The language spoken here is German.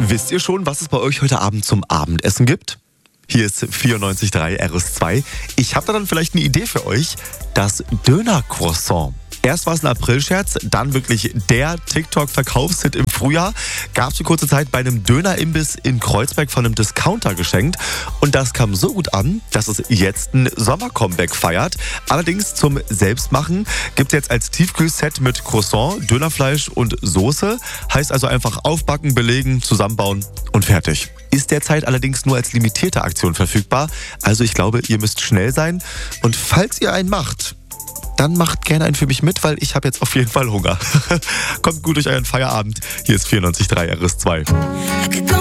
Wisst ihr schon, was es bei euch heute Abend zum Abendessen gibt? Hier ist 94.3 RS2. Ich habe da dann vielleicht eine Idee für euch. Das Döner-Croissant. Erst war es ein Aprilscherz, dann wirklich der TikTok-Verkaufshit im Frühjahr. Gab es für kurze Zeit bei einem Dönerimbiss in Kreuzberg von einem Discounter geschenkt. Und das kam so gut an, dass es jetzt ein Sommer-Comeback feiert. Allerdings zum Selbstmachen gibt es jetzt als Tiefkühlset mit Croissant, Dönerfleisch und Soße. Heißt also einfach aufbacken, belegen, zusammenbauen und fertig. Ist derzeit allerdings nur als limitierte Aktion verfügbar. Also ich glaube, ihr müsst schnell sein. Und falls ihr einen macht, dann macht gerne einen für mich mit, weil ich habe jetzt auf jeden Fall Hunger. Kommt gut durch euren Feierabend. Hier ist 94.3 RS2.